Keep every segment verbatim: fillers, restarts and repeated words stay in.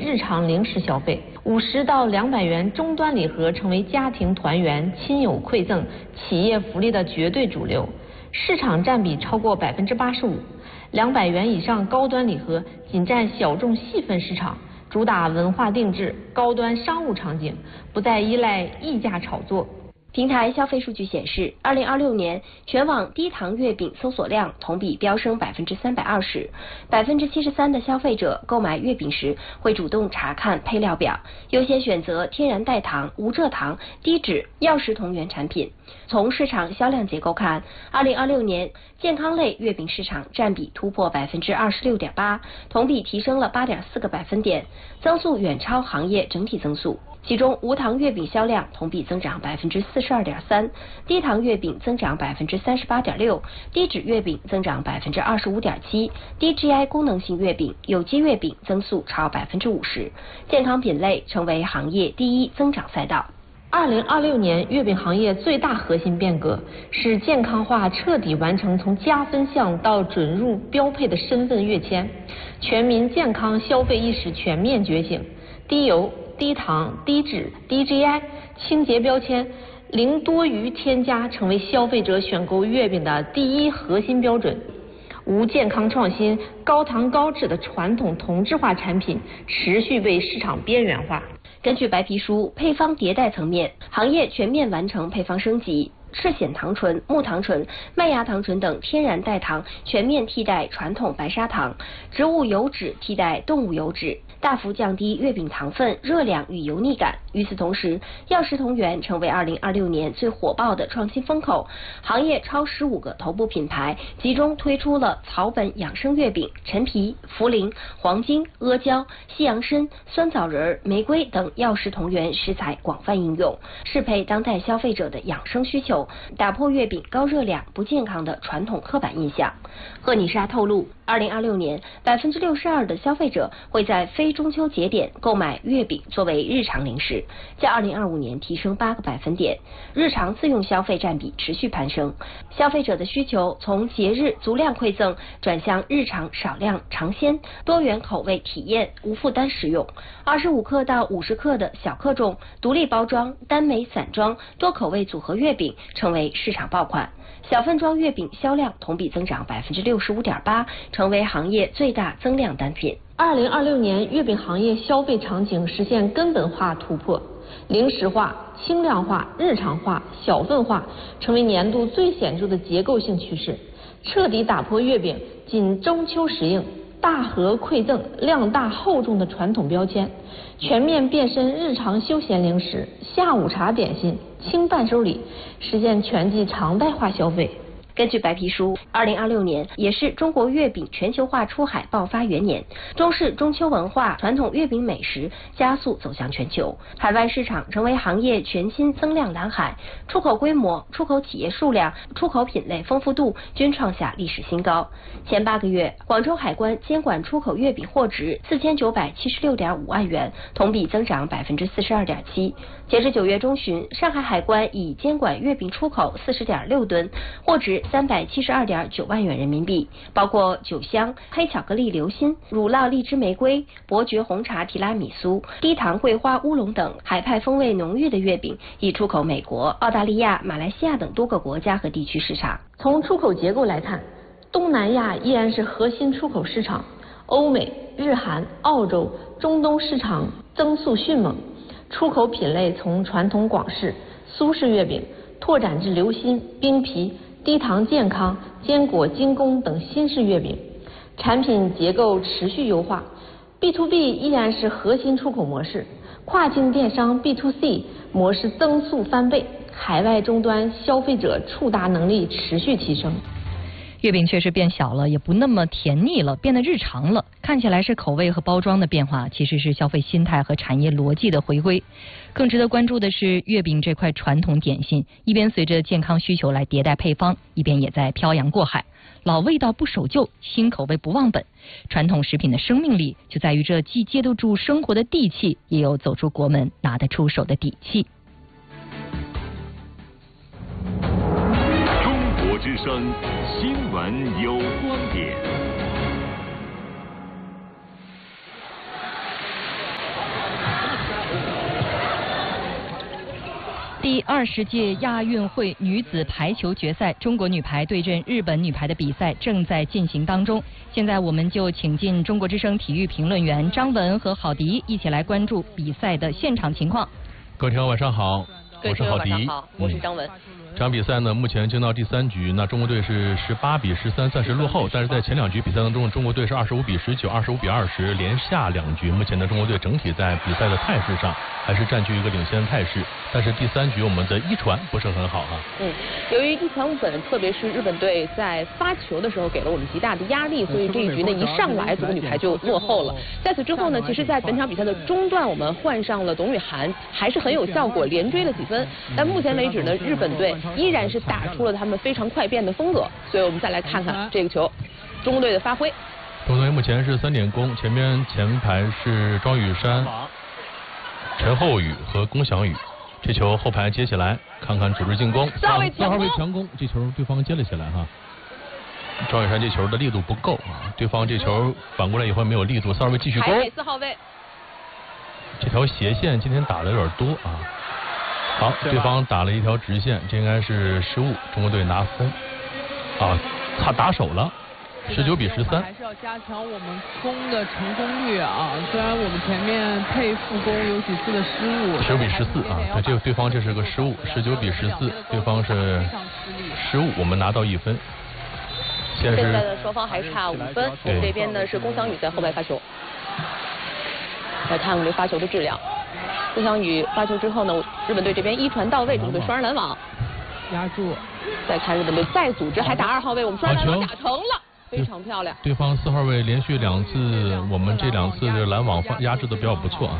日常零食消费，五十到两百元终端礼盒成为家庭团圆、亲友馈赠、企业福利的绝对主流，市场占比超过百分之八十五。两百元以上高端礼盒仅占小众细分市场，主打文化定制、高端商务场景，不再依赖溢价炒作。 平台消费数据显示，二零二六年全网低糖月饼搜索量同比飙升百分之三百二十，百分之七十三的消费者购买月饼时会主动查看配料表，优先选择天然代糖、无蔗糖、低脂、药食同源产品。从市场销量结构看，二零二六年健康类月饼市场占比突破百分之二十六点八，同比提升了八点四个百分点，增速远超行业整体增速。其中无糖月饼销量同比增长百分之四十二点三，低糖月饼增长百分之三十八点六，低脂月饼增长百分之二十五点七，低 G I 功能性月饼、有机月饼增速超百分之五十，健康品类成为行业第一增长赛道。 二零二六年月饼行业最大核心变革是健康化彻底完成从加分项到准入标配的身份跃迁，全民健康消费意识全面觉醒，低油、低糖、低脂、低 G I、清洁标签、零多余添加成为消费者选购月饼的第一核心标准。无健康创新、高糖高脂的传统同质化产品持续被市场边缘化。 根据白皮书，配方迭代层面，行业全面完成配方升级。赤藓糖醇、木糖醇、麦芽糖醇等天然代糖全面替代传统白砂糖，植物油脂替代动物油脂，大幅降低月饼糖分、热量与油腻感。与此同时，药食同源成为二零二六年最火爆的创新风口，行业超十五个头部品牌集中推出了草本养生月饼、陈皮、茯苓、黄精、阿胶、西洋参、酸枣仁、玫瑰等药食同源食材广泛应用，适配当代消费者的养生需求，打破月饼高热量、不健康的传统刻板印象。赫妮莎透露，二零二六年百分之六十二的消费者会在非中秋节点购买月饼作为日常零食，较二零二五年提升八个百分点，日常自用消费占比持续攀升。消费者的需求从节日足量馈赠转向日常少量尝鲜、多元口味体验、无负担食用。二十五克到五十克的小克重、独立包装、单枚散装、多口味组合月饼成为市场爆款，小份装月饼销量同比增长百分之六十五点八，成为行业最大增量单品。 二零二六年月饼行业消费场景实现根本化突破，零食化、轻量化、日常化、小份化成为年度最显著的结构性趋势，彻底打破月饼仅中秋时令、大盒馈赠、量大厚重的传统标签，全面变身日常休闲零食、下午茶点心、轻伴手礼，实现全季常态化消费。 根据白皮书，二零二六年也是中国月饼全球化出海爆发元年，中式中秋文化、传统月饼美食加速走向全球，海外市场成为行业全新增量蓝海，出口规模、出口企业数量、出口品类丰富度均创下历史新高。前八个月，广州海关监管出口月饼货值四千九百七十六点五万元，同比增长百分之四十二点七。截至九月中旬，上海海关已监管月饼出口四十点六吨，货值三百七十二点九万元人民币，包括酒香、黑巧克力流心、乳酪荔枝玫瑰、伯爵红茶提拉米苏、低糖桂花乌龙等海派风味浓郁的月饼，已出口美国、澳大利亚、马来西亚等多个国家和地区市场。 从出口结构来看，东南亚依然是核心出口市场，欧美、日韩、澳洲、中东市场增速迅猛，出口品类从传统广式、苏式月饼拓展至流心、冰皮、低糖健康、坚果精工等新式月饼，产品结构持续优化。 B to B 依然是核心出口模式，跨境电商 B to C 模式增速翻倍，海外终端消费者触达能力持续提升。 月饼确实变小了，也不那么甜腻了，变得日常了。看起来是口味和包装的变化，其实是消费心态和产业逻辑的回归。更值得关注的是，月饼这块传统点心，一边随着健康需求来迭代配方，一边也在漂洋过海。老味道不守旧，新口味不忘本。传统食品的生命力就在于这既接得住生活的地气，也有走出国门拿得出手的底气。 中国之声新闻有观点。 二十届亚运会女子排球决赛，中国女排对阵日本女排的比赛正在进行当中。现在我们就请进中国之声体育评论员张文和郝迪一起来关注比赛的现场情况。 各位听众晚上好，我是郝迪， 我是张文。 这场比赛呢，目前进到第三局，那中国队是十八比十三暂时落后，但是在前两局比赛当中，中国队是二十五比十九、二十五比二十连下两局。目前呢，中国队整体在比赛的态势上还是占据一个领先的态势，但是第三局我们的一传不是很好啊。 嗯，由于一传五本，特别是日本队在发球的时候给了我们极大的压力，所以这一局呢一上来中国女排就落后了。在此之后呢，其实在本场比赛的中段，我们换上了董雨涵，还是很有效果，连追了几分。但目前为止呢，日本队依然是打出了他们非常快变的风格，所以我们再来看看这个球，中国队的发挥。 中国队目前是三点攻，前面前排是庄雨珊、陈厚宇和龚翔宇，这球后排接起来，看看组织进攻， 四号位强攻，这球对方接了起来哈。庄雨珊这球的力度不够啊，对方这球反过来以后没有力度，四号位继续攻。 四号位， 这条斜线今天打的有点多啊。好，对方打了一条直线，这应该是失误，中国队拿分。啊，他打手了，十九比十三。 还是要加强我们攻的成功率啊！虽然我们前面配副攻有几次的失误， 十九比十四啊，对，这个对方这是个失误，十九比十四，对方是失误，我们拿到一分。 现在的双方还差五分，我们这边呢是龚翔宇在后排发球。来看我们这发球的质量。龚翔宇发球之后呢，日本队这边一传到位，中国队双人拦网， 压住。 再看日本队再组织，还打二号位，我们双人拦网打成了，非常漂亮。 对方四号位连续两次，我们这两次的拦网压制的比较不错啊。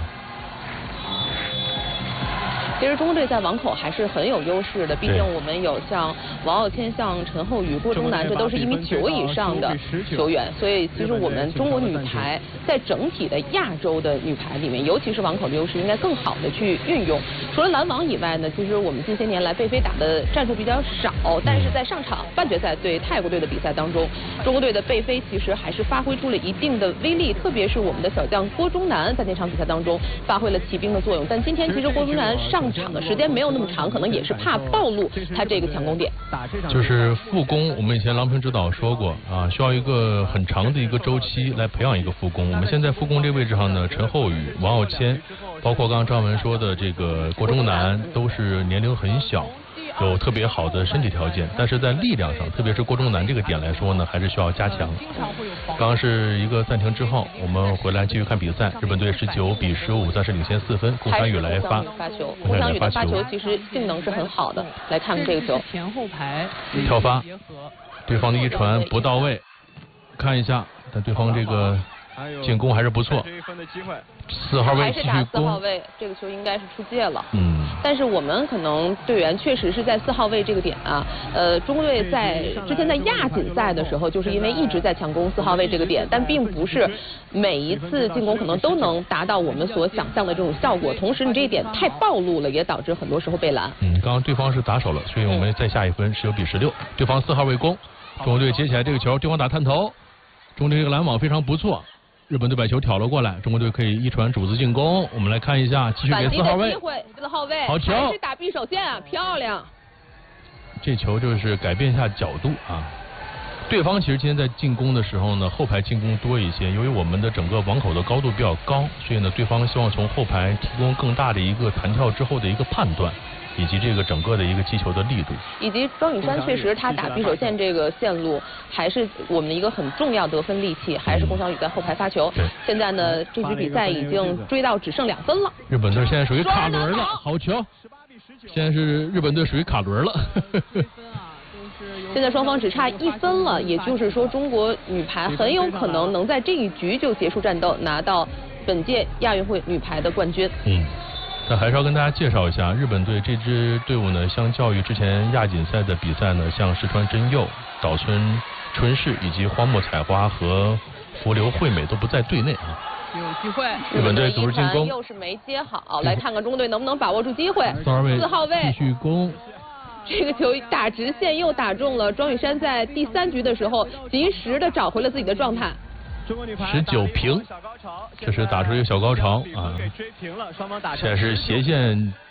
其实中国队在网口还是很有优势的，毕竟我们有像王傲谦、像陈厚宇、郭钟南，这都是一米九以上的球员，所以其实我们中国女排在整体的亚洲的女排里面，尤其是网口的优势应该更好的去运用。除了拦网以外呢，其实我们近些年来贝菲打的战术比较少，但是在上场半决赛对泰国队的比赛当中，中国队的贝菲其实还是发挥出了一定的威力，特别是我们的小将郭钟南在那场比赛当中发挥了骑兵的作用。但今天其实郭钟南上场的时间没有那么长，可能也是怕暴露他这个强攻点。 就是副攻，我们以前郎平指导说过啊，需要一个很长的一个周期来培养一个副攻。我们现在副攻这位置上呢，陈厚宇、王傲谦，包括刚刚张文说的这个郭钟南，都是年龄很小，有特别好的身体条件，但是在力量上，特别是郭钟南这个点来说呢，还是需要加强。刚刚是一个暂停之后，我们回来继续看比赛。日本队十九比十五，暂时领先四分。龚翔宇来发， 龚翔宇的发球其实性能是很好的。来看看这个球， 前后排跳发，对方的一传不到位，看一下，但对方这个进攻还是不错。四号位继续攻， 四号位这个球应该是出界了。 嗯， 但是我们可能队员确实是在四号位这个点啊，呃，中国队在之前在亚锦赛的时候，就是因为一直在强攻四号位这个点，但并不是每一次进攻可能都能达到我们所想象的这种效果。同时，你这一点太暴露了，也导致很多时候被拦。 嗯，刚刚对方是打手了，所以我们再下一分，十九比十六。对方四号位攻，中国队接起来这个球，对方打探头，中国队这个拦网非常不错。日本队把球挑了过来，中国队可以一传主子进攻。我们来看一下，继续给四号位， 四号位， 好球， 还是打匕首线啊，漂亮。 这球就是改变一下角度啊。对方其实今天在进攻的时候呢，后排进攻多一些，由于我们的整个网口的高度比较高，所以呢，对方希望从后排提供更大的一个弹跳之后的一个判断。以及这个整个的一个击球的力度， 以及庄雨珊确实他打匕首线这个线路还是我们一个很重要得分利器，还是龚翔宇在后排发球。 对， 现在呢这局比赛已经追到只剩两分了。 日本队现在属于卡轮了，好球！现在是日本队属于卡轮了。 现在双方只差一分了，也就是说中国女排很有可能能在这一局就结束战斗，拿到本届亚运会女排的冠军。 嗯。那还是要跟大家介绍一下，日本队这支队伍呢，相较于之前亚锦赛的比赛呢，像石川真佑、岛村春世以及荒木彩花和福留惠美都不在队内啊。 有机会， 日本队组织进攻， 又是没接好，来看看中国队能不能把握住机会。 四号位， 四号位继续攻。 这个球打直线又打中了，庄雨珊在第三局的时候及时的找回了自己的状态。 十九平，这是打出一个小高潮啊！现在是斜线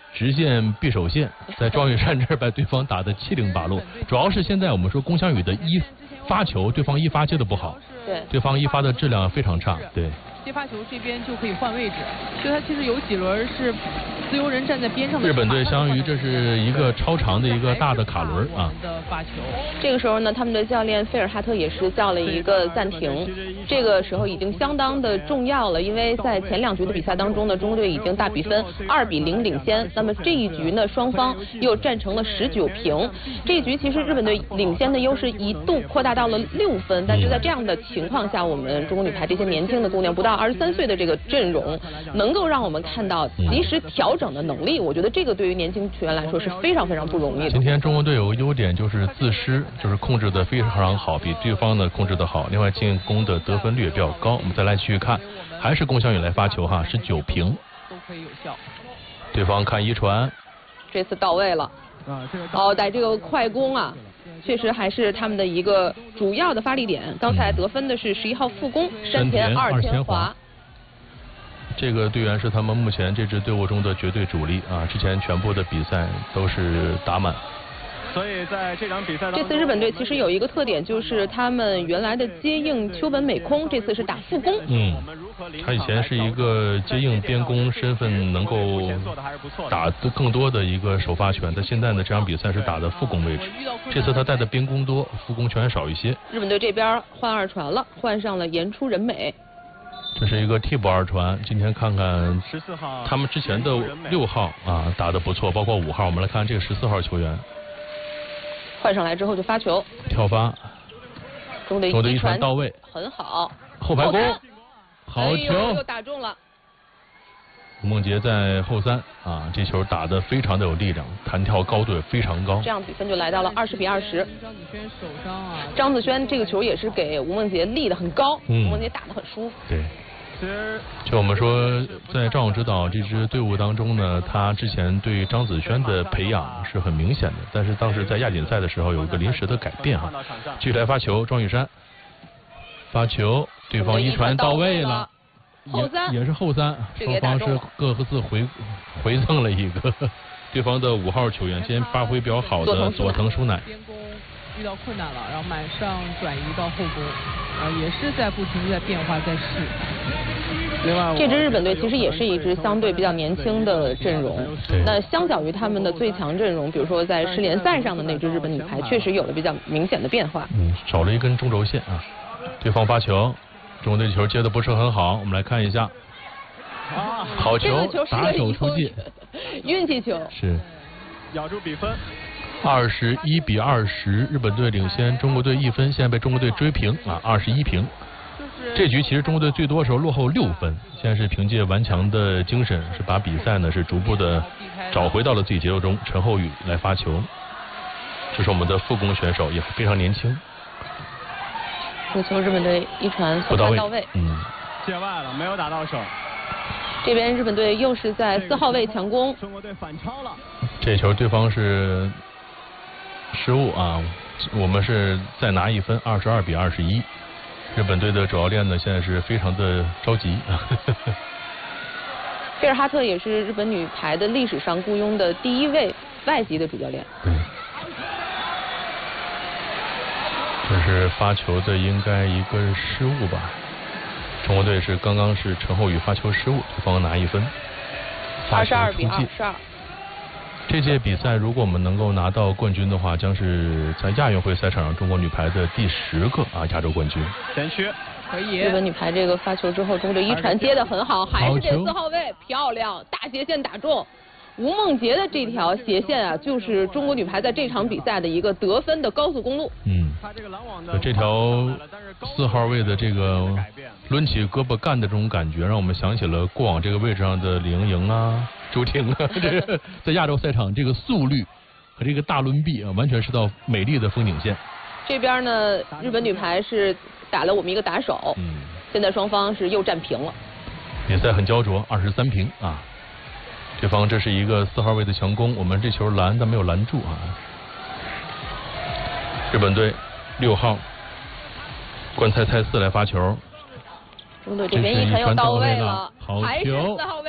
直线必守线，在庄宇珊这儿把对方打得七零八落。主要是现在我们说龚翔宇的一发球，对方一发接的不好， 对， 对方一发的质量非常差，对。 接发球这边就可以换位置，就他其实有几轮是自由人站在边上的。 日本队相当于这是一个超长的一个大的卡轮啊。 这个时候呢，他们的教练费尔哈特也是叫了一个暂停，这个时候已经相当的重要了，因为在前两局的比赛当中呢，中国队已经大比分二比零领先，那么这一局呢，双方又战成了十九平。这一局其实日本队领先的优势一度扩大到了六分，但是在这样的情况下，我们中国女排这些年轻的姑娘不到二十三岁的这个阵容，能够让我们看到及时调整的能力，我觉得这个对于年轻球员来说是非常非常不容易的。 今天中国队有个优点就是自失，就是控制的非常好，比对方呢控制的好。另外进攻的得分率也比较高。我们再来继续看，还是龚翔宇来发球哈，是九平， 都可以有效。 对方看一传， 这次到位了。哦，在这个快攻啊，确实还是他们的一个主要的发力点。刚才得分的是十一号副攻山田二千华， 这个队员是他们目前这支队伍中的绝对主力啊，之前全部的比赛都是打满。 所以在这场比赛当中， 这次日本队其实有一个特点，就是他们原来的接应秋本美空，这次是打副攻。 嗯，他以前是一个接应边攻身份，能够打的更多的一个首发权，但现在呢，这场比赛是打的副攻位置。这次他带的边攻多，副攻权少一些。 日本队这边换二传了，换上了岩出人美。 这是一个替补二传，今天看看他们之前的六号啊打得不错，包括五号。我们来看这个十四号球员。 换上来之后就发球， 跳发， 中队一传到位， 很好， 后排攻，好球， 哎、又打中了。 吴梦洁在后三啊，这球打得非常的有力量，弹跳高度也非常高。 这样比分就来到了二十比二十。 张子萱手上啊， 张子萱这个球也是给吴梦洁立得很高， 嗯、 吴梦洁打得很舒服。 对。就我们说，在赵勇指导这支队伍当中呢，他之前对张子萱的培养是很明显的，但是当时在亚锦赛的时候有一个临时的改变哈。继续来发球，庄宇珊发球，对方一传到位了， 后三也也是后三，双方是各自回回赠了一个对方的五号球员，今天发挥比较好的佐藤舒乃。 遇到困难了，然后马上转移到后攻，啊，也是在不停地在变化在试。 另外， 这支日本队其实也是一支相对比较年轻的阵容。那相较于他们的最强阵容，比如说在世联赛上的那支日本女排，确实有了比较明显的变化。 嗯，少了一根中轴线啊。对方发球，中国队球接的不是很好，我们来看一下。 啊， 好球， 球打手出界， 运气球。 是。 咬住比分。 二十一比二十，日本队领先中国队一分，现在被中国队追平啊，二十一平。这局其实中国队最多的时候落后六分，现在是凭借顽强的精神，是把比赛呢是逐步的找回到了自己节奏中。陈后宇来发球，这是我们的副攻选手，也非常年轻。 这球日本队一传不到位， 到位， 嗯， 界外了，没有打到手。 这边日本队又是在四号位强攻， 中国队反超了。 这球对方是失误啊，我们是再拿一分，二十二比二十一。日本队的主教练呢，现在是非常的着急。 费尔哈特也是日本女排的历史上雇佣的第一位外籍的主教练。 对，这是发球的应该一个失误吧？中国队是刚刚是陈后宇发球失误，对方拿一分。 二十二比二十二。 这届比赛如果我们能够拿到冠军的话，将是在亚运会赛场上中国女排的第十个啊亚洲冠军。 前区可以。 日本女排这个发球之后，中国队一传接得很好，还是这四号位漂亮，大斜线打中。吴梦洁的这条斜线啊，就是中国女排在这场比赛的一个得分的高速公路。 嗯，这条四号位的这个抡起胳膊干的这种感觉，让我们想起了过往这个位置上的李盈莹啊、朱婷啊，这个在亚洲赛场这个速率和这个大抡臂啊，完全是道美丽的风景线。 这边呢，日本女排是打了我们一个打手， 嗯， 现在双方是又战平了。 比赛很焦灼，二十三平啊。对方这是一个四号位的强攻，我们这球拦但没有拦住啊。日本队六号关菜菜四来发球， 中队这边一传又到位了， 好球， 四号位